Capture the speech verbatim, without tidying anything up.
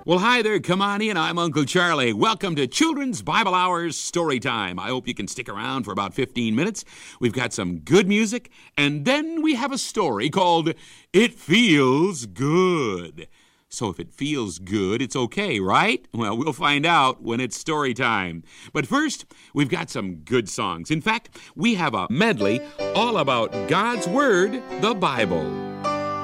Well, hi there. Come on in. I'm Uncle Charlie. Welcome to Children's Bible Hours Story Time. I hope you can stick around for about fifteen minutes. We've got some good music, and then we have a story called It Feels Good. So if it feels good, it's okay, right? Well, we'll find out when it's story time. But first, we've got some good songs. In fact, we have a medley all about God's Word, the Bible.